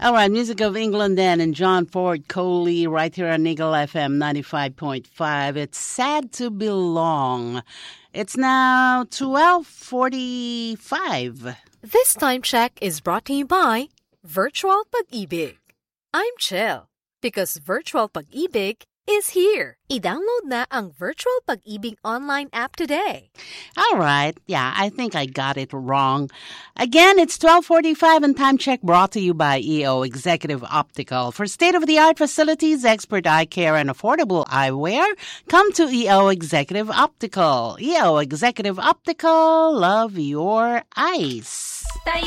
All right, Music of England then, and John Ford Coley right here on Eagle FM 95.5. It's sad to belong. It's now 12:45. This time check is brought to you by Virtual Pag-ibig. I'm chill because Virtual Pag-ibig is here. I-download na ang Virtual Pag-ibig online app today. All right. Yeah, I think I got it wrong. Again, it's 12:45 and time check brought to you by EO Executive Optical. For state-of-the-art facilities, expert eye care, and affordable eyewear, come to EO Executive Optical. EO Executive Optical, love your eyes.